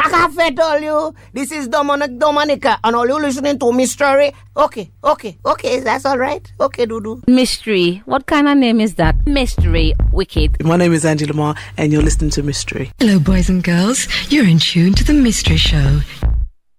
Cafe told you. This is Dominica, and all you listening to Mystery. Okay, that's all right. Okay, Dudu. Mystery. What kind of name is that? Mystery Wicked. My name is Angie Lamar, and you're listening to Mystery. Hello, boys and girls. You're in tune to The Mystery Show.